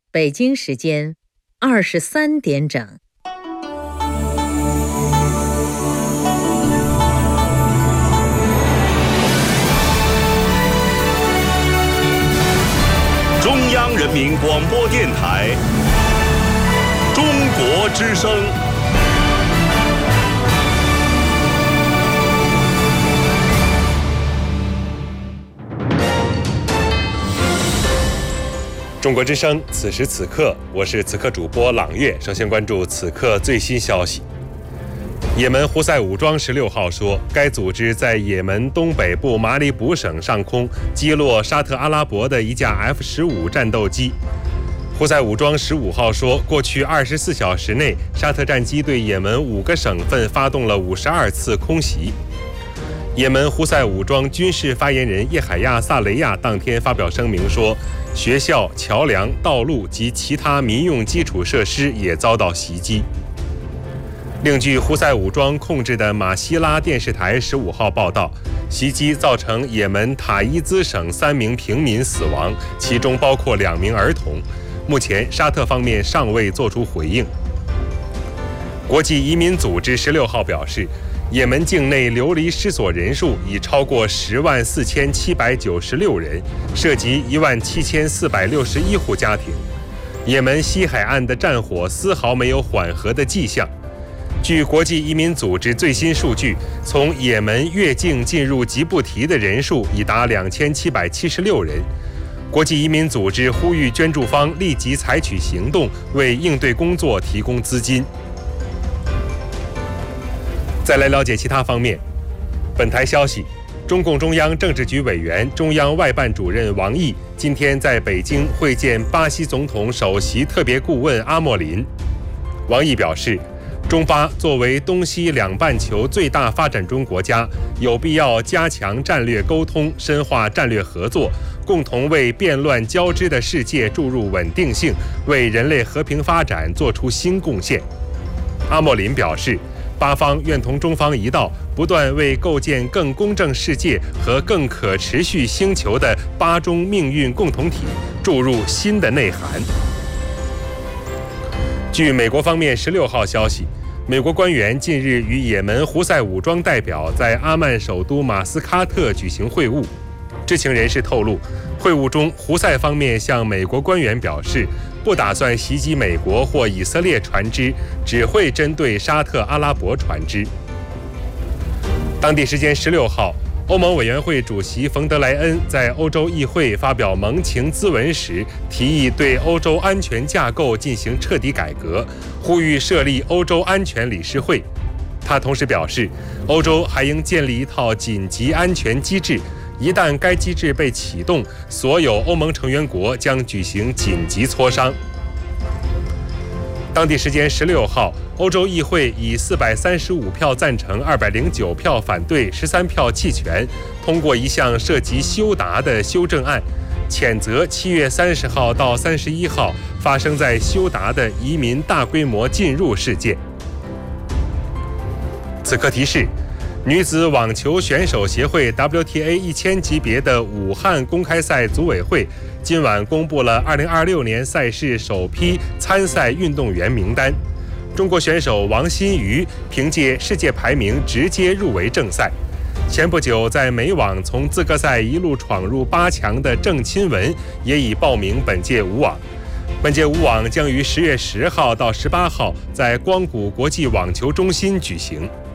北京时间23点整。 中央人民广播电台中国之声。 中国之声，此时此刻，我是此刻主播朗月。首先关注此刻最新消息。也门胡塞武装16号说，该组织在也门东北部马里卜省上空击落沙特阿拉伯的一架 F-15战斗机。胡塞武装15号说，过去24小时内，沙特战机对也门5个省份发动了52次空袭。也门胡塞武装军事发言人叶海亚·萨雷亚当天发表声明说，学校、桥梁、道路及其他民用基础设施也遭到袭击。另据胡塞武装控制的马希拉电视台15号报道，袭击造成也门塔伊兹省3名平民死亡，其中包括2名儿童。目前沙特方面尚未作出回应。国际移民组织16号表示，也门境内流离失所人数已超过104796人，涉及17461户家庭。也门西海岸的战火丝毫没有缓和的迹象。据国际移民组织最新数据，从也门越境进入吉布提的人数已达2776人。国际移民组织呼吁捐助方立即采取行动，为应对工作提供资金。再来了解其他方面。本台消息，中共中央政治局委员、中央外办主任王毅今天在北京会见巴西总统首席特别顾问阿莫林。王毅表示，中巴作为东西两半球最大发展中国家，有必要加强战略沟通，深化战略合作，共同为变乱交织的世界注入稳定性，为人类和平发展做出新贡献。阿莫林表示，巴方愿同中方一道，不断为构建更公正世界和更可持续星球的巴中命运共同体注入新的内涵。据美国方面16号消息，美国官员近日与也门胡塞武装代表在阿曼首都马斯喀特举行会晤。知情人士透露，会晤中胡塞方面向美国官员表示，不打算袭击美国或以色列船只，只会针对沙特阿拉伯船只。当地时间16号，欧盟委员会主席冯德莱恩在欧洲议会发表盟情咨文时，提议对欧洲安全架构进行彻底改革，呼吁设立欧洲安全理事会。他同时表示，欧洲还应建立一套紧急安全机制，一旦该机制被启动，所有欧盟成员国将举行紧急磋商。当地时间16号，欧洲议会以435票赞成、209票反对、13票弃权，通过一项涉及修达的修正案，谴责7月30号到31号发生在修达的移民大规模进入事件。此刻提示，女子网球选手协会 WTA 1000级别的武汉公开赛组委会今晚公布了2026年赛事首批参赛运动员名单。中国选手王欣瑜凭借世界排名直接入围正赛。前不久在美网从资格赛一路闯入8强的郑钦文也已报名本届武网。本届武网将于10月10号到18号在光谷国际网球中心举行。